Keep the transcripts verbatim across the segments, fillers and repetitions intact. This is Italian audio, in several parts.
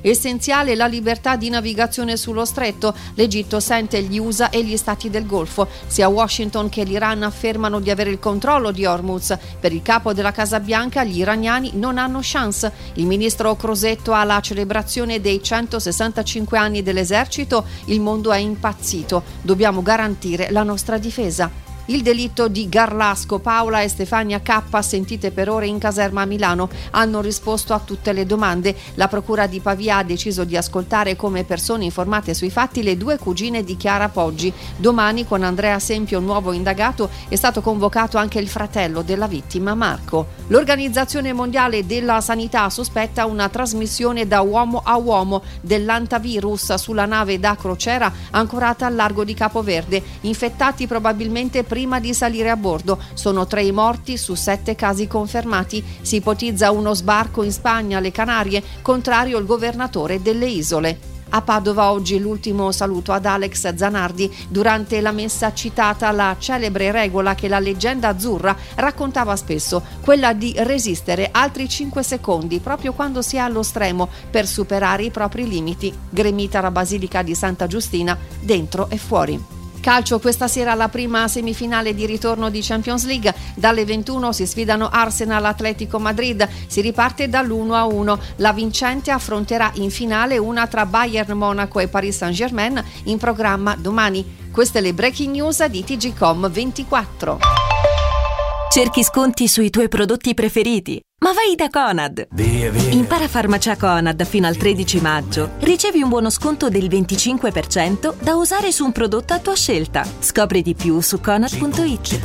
Essenziale la libertà di navigazione sullo stretto. L'Egitto sente gli U S A e gli stati del Golfo. Sia Washington che l'Iran affermano di avere il controllo di Hormuz. Per il capo della Casa Bianca gli iraniani non hanno chance. Il ministro Crosetto alla celebrazione dei centosessantacinque anni dell'esercito. Il mondo è impazzito. Dobbiamo garantire la nostra difesa. Il delitto di Garlasco, Paola e Stefania K, sentite per ore in caserma a Milano, hanno risposto a tutte le domande. La procura di Pavia ha deciso di ascoltare come persone informate sui fatti le due cugine di Chiara Poggi. Domani, con Andrea Sempio nuovo indagato, è stato convocato anche il fratello della vittima, Marco. L'Organizzazione Mondiale della Sanità sospetta una trasmissione da uomo a uomo dell'antavirus sulla nave da crociera ancorata al largo di Capo Verde. Infettati probabilmente prima di salire a bordo. Sono tre i morti su sette casi confermati. Si ipotizza uno sbarco in Spagna, alle Canarie, contrario il governatore delle isole. A Padova oggi l'ultimo saluto ad Alex Zanardi. Durante la messa citata la celebre regola che la leggenda azzurra raccontava spesso, quella di resistere altri cinque secondi proprio quando si è allo stremo per superare i propri limiti. Gremita la Basilica di Santa Giustina, dentro e fuori. Calcio, questa sera la prima semifinale di ritorno di Champions League. Dalle ventuno si sfidano Arsenal Atletico Madrid. Si riparte dall'uno a uno. La vincente affronterà in finale una tra Bayern Monaco e Paris Saint-Germain, in programma domani. Queste le breaking news di T G Com ventiquattro. Cerchi sconti sui tuoi prodotti preferiti? Ma vai da Conad! Via, via. Impara Farmacia Conad fino al tredici maggio. Ricevi un buono sconto del venticinque per cento da usare su un prodotto a tua scelta. Scopri di più su conad punto it.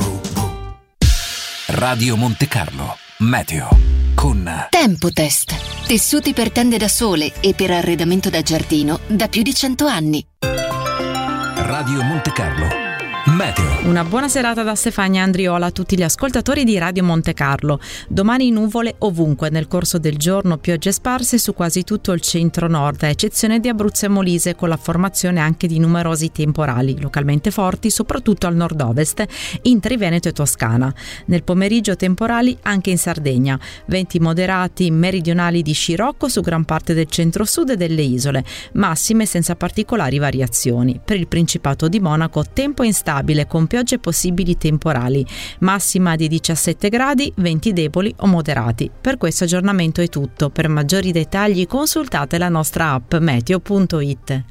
Radio Monte Carlo, Meteo, con Tempotest. Tessuti per tende da sole e per arredamento da giardino da più di cento anni. Radio Monte Carlo, Meteo. Una buona serata da Stefania Andriola a tutti gli ascoltatori di Radio Monte Carlo. Domani nuvole ovunque, nel corso del giorno piogge sparse su quasi tutto il centro-nord, a eccezione di Abruzzo e Molise, con la formazione anche di numerosi temporali, localmente forti, soprattutto al nord-ovest, in Triveneto e Toscana. Nel pomeriggio temporali anche in Sardegna, venti moderati meridionali di scirocco su gran parte del centro-sud e delle isole, massime senza particolari variazioni. Per il Principato di Monaco tempo instabile con piogge possibili temporali, massima di diciassette gradi, venti deboli o moderati. Per questo aggiornamento è tutto. Per maggiori dettagli consultate la nostra app meteo punto it.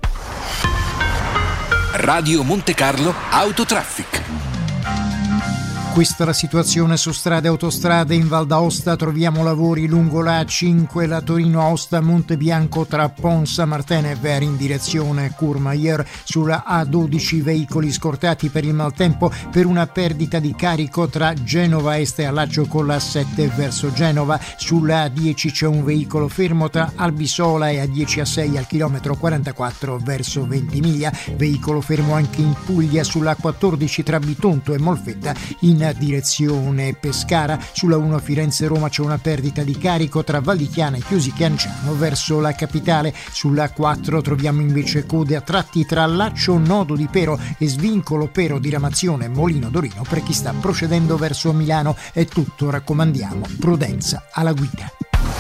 Radio Monte Carlo Autotraffic. Questa è la situazione su strade e autostrade. In Val d'Aosta troviamo lavori lungo la A cinque, la Torino-Aosta Montebianco tra Pont Saint-Martin e Ver in direzione Courmayeur. Sulla A dodici veicoli scortati per il maltempo per una perdita di carico tra Genova Est e Alaggio con la A sette verso Genova. Sulla A dieci c'è un veicolo fermo tra Albisola e A dieci A sei al chilometro quarantaquattro verso Ventimiglia. Veicolo fermo anche in Puglia sulla A quattordici tra Bitonto e Molfetta in direzione Pescara. Sulla uno Firenze-Roma c'è una perdita di carico tra Valdichiana e Chiusi Chianciano verso la capitale. Sulla A quattro troviamo invece code a tratti tra Laccio Nodo di Pero e Svincolo Pero diramazione Molino Dorino per chi sta procedendo verso Milano. È tutto, raccomandiamo prudenza alla guida.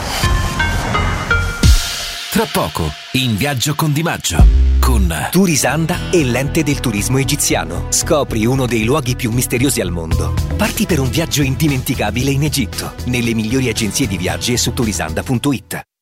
Tra poco, in viaggio con Di Maggio, con Turisanda e l'ente del turismo egiziano. Scopri uno dei luoghi più misteriosi al mondo. Parti per un viaggio indimenticabile in Egitto, nelle migliori agenzie di viaggi e su turisanda punto it.